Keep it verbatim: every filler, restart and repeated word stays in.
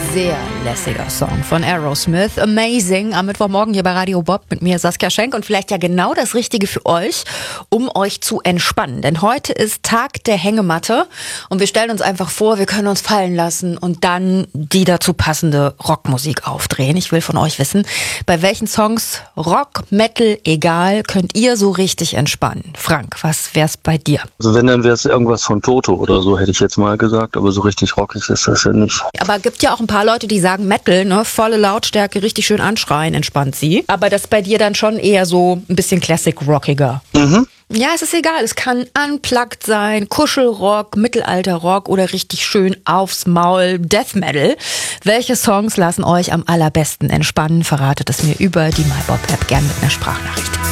Sehr lässiger Song von Aerosmith, Amazing, am Mittwochmorgen hier bei Radio Bob mit mir Saskia Schenk und vielleicht ja genau das Richtige für euch, um euch zu entspannen. Denn heute ist Tag der Hängematte und wir stellen uns einfach vor, wir können uns fallen lassen und dann die dazu passende Rockmusik aufdrehen. Ich will von euch wissen, bei welchen Songs, Rock, Metal, egal, könnt ihr so richtig entspannen? Frank, was wär's bei dir? Also wenn, dann wäre es irgendwas von Toto oder so, hätte ich jetzt mal gesagt, aber so richtig rockig ist das ja nicht. Aber gibt ja auch ein paar Leute, die sagen Metal, ne, volle Lautstärke, richtig schön anschreien, entspannt sie. Aber das bei dir dann schon eher so ein bisschen Classic-rockiger. Mhm. Ja, es ist egal. Es kann unplugged sein, Kuschelrock, Mittelalterrock oder richtig schön aufs Maul Death Metal. Welche Songs lassen euch am allerbesten entspannen? Verratet es mir über die MyBob-App gern mit einer Sprachnachricht.